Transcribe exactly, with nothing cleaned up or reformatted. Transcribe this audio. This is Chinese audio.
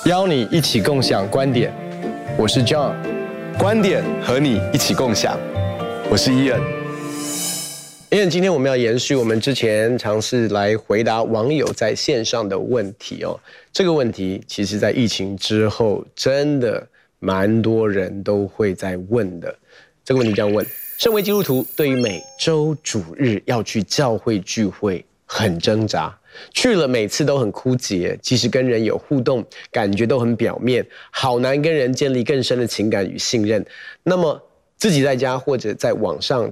邀你一起共享观点，我是 John， 观点和你一起共享，我是 Ian。 Ian， 今天我们要延续我们之前尝试来回答网友在线上的问题哦。这个问题其实在疫情之后，真的蛮多人都会在问的。这个问题这样问：身为基督徒，对于每周主日要去教会聚会很挣扎。去了每次都很枯竭，即使跟人有互动，感觉都很表面，好难跟人建立更深的情感与信任。那么自己在家或者在网上